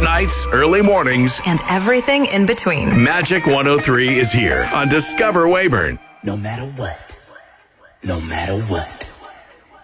nights, early mornings, and everything in between. Magic 103 is here on Discover Weyburn. No matter what. No matter what.